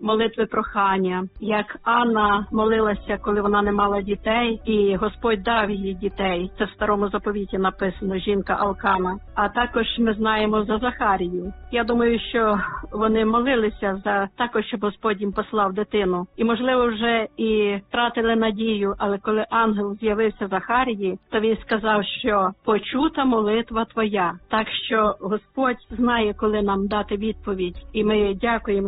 молитви прохання, як Анна молилася, коли вона не мала дітей, і Господь дав їй дітей. Це в Старому Заповіті написано, жінка Алкана. А також ми знаємо за Захарію. Я думаю, що вони молилися за також, щоб Господь їм послав дитину. І, можливо, вже і втратили надію, але коли ангел з'явився Захарії, то він сказав, що почута молитва твоя. Так що Господь знає, коли нам дати відповідь. І ми дякуємо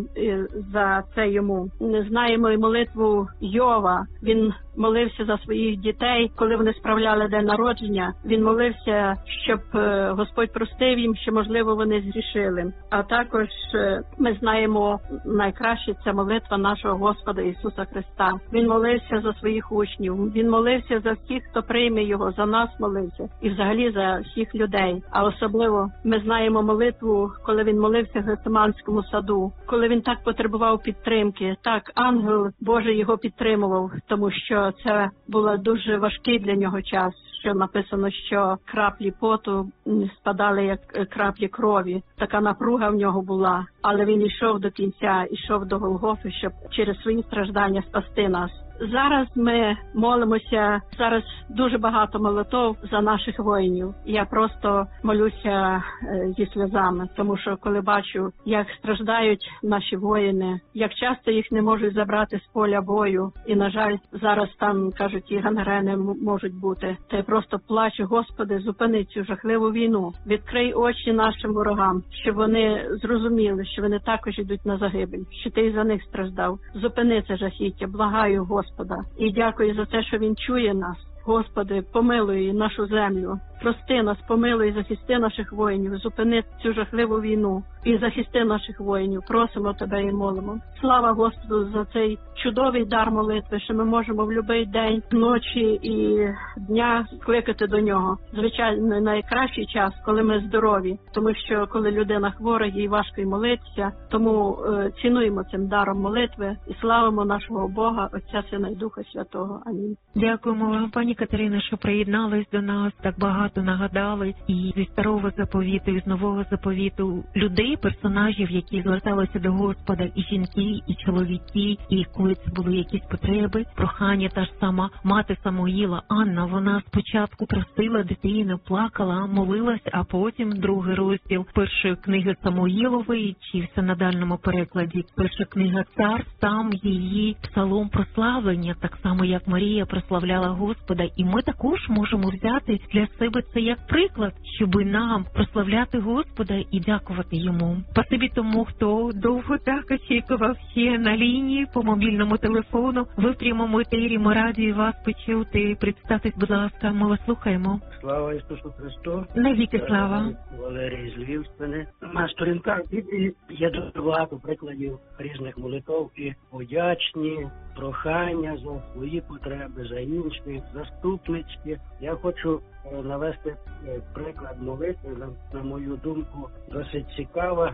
за це йому. Знаємо і молитву Йова. Він молився за своїх дітей, коли вони справляли день народження. Він молився, щоб Господь простив їм, що, можливо, вони згрішили. А також ми знаємо, найкраще це молитва нашого Господа Ісуса Христа. Він молився за своїх учнів, він молився за всіх, хто прийме його, за нас молився і взагалі за всіх людей. А особливо ми знаємо молитву, коли він молився в Гефсиманському саду, коли він так потребував підтримки. Так, ангел Божий його підтримував, тому що це було дуже важкий для нього час, що написано, що краплі поту спадали як краплі крові. Така напруга в нього була, але він йшов до кінця, йшов до Голгофи, щоб через свої страждання спасти нас. Зараз ми молимося, зараз дуже багато молитов за наших воїнів. Я просто молюся зі сльозами, тому що коли бачу, як страждають наші воїни, як часто їх не можуть забрати з поля бою. І, на жаль, зараз там, кажуть, і гангрени можуть бути. Та я просто плачу: Господи, зупини цю жахливу війну. Відкрий очі нашим ворогам, щоб вони зрозуміли, що вони також йдуть на загибель, що ти за них страждав. Зупини це жахіття, благаю Господа. І дякую за те, що Він чує нас. Господи, помилуй нашу землю. Прости нас, помилуй, захисти наших воїнів, зупини цю жахливу війну і захисти наших воїнів. Просимо Тебе і молимо. Слава Господу за цей чудовий дар молитви, що ми можемо в будь-який день, ночі і дня кликати до Нього. Звичайно, найкращий час, коли ми здорові, тому що коли людина хвора, їй важко й молитися. Тому цінуємо цим даром молитви і славимо нашого Бога, Отця, Сина і Духа Святого. Амінь. Дякуємо вам, пані Катерино, що приєднались до нас, так багато нагадали і зі Старого Заповіту, і з Нового Заповіту людей, персонажів, які зверталися до Господа, і жінки, і чоловіки, і коли це були якісь потреби, прохання. Та ж сама мати Самуїла, Анна, вона спочатку просила дитину, плакала, молилась, а потім другий розділ першої книги Самуїлової, чи в синодальному перекладі перша книга Цар, там її псалом прославлення, так само як Марія прославляла Господа. І ми також можемо взяти для себе це як приклад, щоб нам прославляти Господа і дякувати Йому. Спасибі тому, хто довго так очікував ще на лінії по мобільному телефону. Ви в прямому етері, ми раді вас почути. Представтесь, будь ласка, ми вас слухаємо. Слава Ісусу Христу! Навіки слава! Валерій з Львівщини. На сторінках Біблії є дуже багато прикладів різних молитов і подячні, прохання за свої потреби, за інші, заступницькі. Я хочу навести приклад молитви, на мою думку, досить цікава,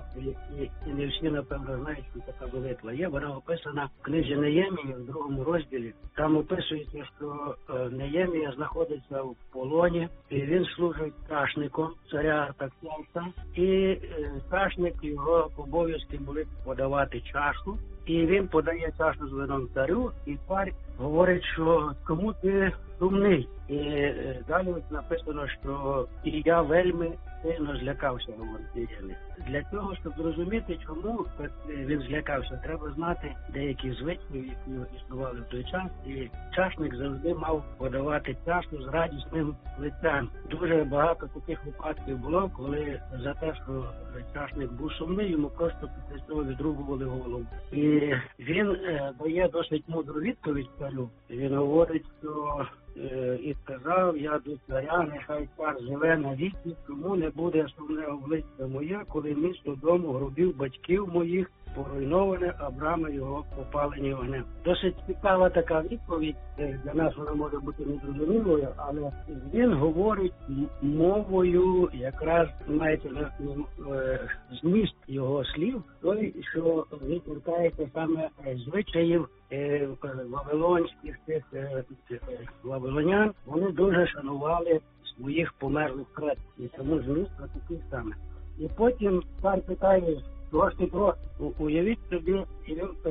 і не всі, напевно, знають, що така молитва є. Вона описана в книзі Неємії, в 2 розділі. Там описується, що Неємія знаходиться в полоні, і він служить кашником царя Артаксеркса, і кашник, його обов'язки були подавати чашу, і він подає чашу з вином царю, і цар говорить, що кому ти сумний. І далі написано, що і я вельми сильно злякався, говорить Єремія. Для того, щоб зрозуміти, чому він злякався, треба знати деякі звичаї, які існували в той час. І чашник завжди мав подавати чашу з радісним лицем. Дуже багато таких випадків було, коли за те, що чашник був сумний, йому просто після цього відрубували голову. І він дає досить мудру відповідь царю. Він говорить, що і сказав я до царя, нехай цар живе навіки, тому не буде сумне обличчя моє, коли місто дому гробів батьків моїх поруйноване, а брами його попалені вогнем. Досить цікава така відповідь, для нас вона може бути незрозумілою, але він говорить мовою, якраз, знаєте, зміст його слів, той, що він торкається саме звичаїв вавилонських тих вавилонян. Вони дуже шанували своїх померлих предків, і тому зміст такий саме. І потім цар питає, що ж ти просиш? Уявіть собі, і він